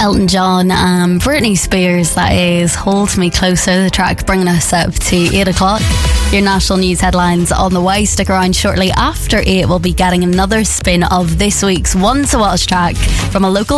Elton John and Britney Spears, that is. Hold Me Closer, the track bringing us up to 8 o'clock. Your national news headlines on the way. Stick around. Shortly after 8, we'll be getting another spin of this week's One to Watch track from a local